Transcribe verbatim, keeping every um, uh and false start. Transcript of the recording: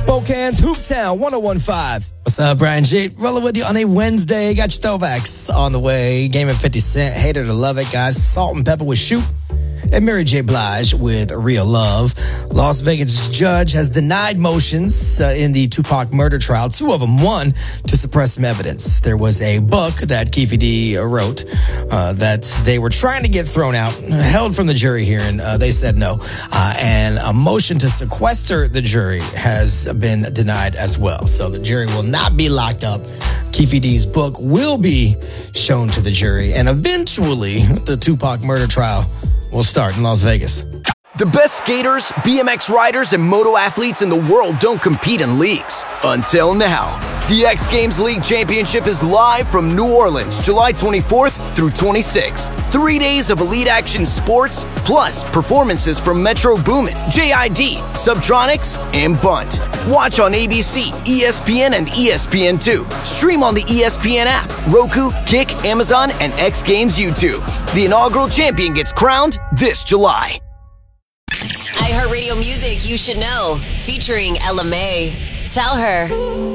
Spokane's Hooptown one oh one point five. What's up, Brian G? Rolling with you on a Wednesday. Got your throwbacks on the way. Game of fifty Cent. Hate it or love it, guys. Salt and Pepper with Shoot. And Mary J. Blige with Real Love. Las Vegas judge has denied motions uh, in the Tupac murder trial. Two of them won to suppress some evidence. There was a book that Keefe D wrote uh, that they were trying to get thrown out, held from the jury hearing. Uh, they said no. Uh, and a motion to sequester the jury has been denied as well. So the jury will not be locked up. Keefe D's book will be shown to the jury. And eventually, the Tupac murder trial will start in Las Vegas. The best skaters, B M X riders, and moto athletes in the world don't compete in leagues. Until now. The X Games League Championship is live from New Orleans, July twenty-fourth through twenty-sixth. Three days of elite action sports, plus performances from Metro Boomin, J I D, Subtronics, and Bunt. Watch on A B C, E S P N, and E S P N two. Stream on the E S P N app, Roku, Kick, Amazon, and X Games YouTube. The inaugural champion gets crowned this July. iHeartRadio Music You Should Know, featuring Ella May. Tell her.